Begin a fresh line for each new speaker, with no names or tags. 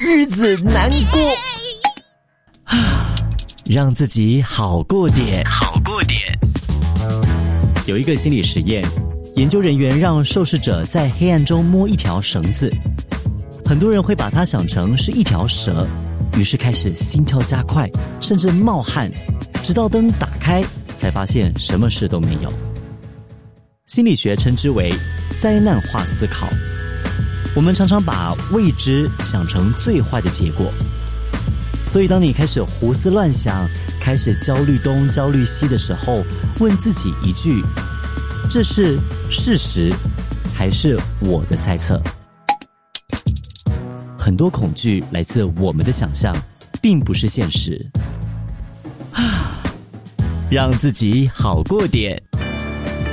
日子难过。让自己好过点。有一个心理实验，研究人员让受试者在黑暗中摸一条绳子，很多人会把它想成是一条蛇，于是开始心跳加快，甚至冒汗，直到灯打开才发现什么事都没有。心理学称之为灾难化思考。我们常常把未知想成最坏的结果，所以当你开始胡思乱想，开始焦虑东焦虑西的时候，问自己一句：这是事实还是我的猜测？很多恐惧来自我们的想象，并不是现实。让自己好过点。